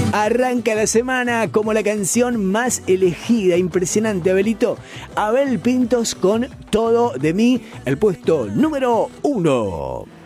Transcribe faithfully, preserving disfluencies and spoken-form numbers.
Arranca la semana como la canción más elegida. Impresionante, Abelito. Abel Pintos con Todo de mí, el puesto número uno.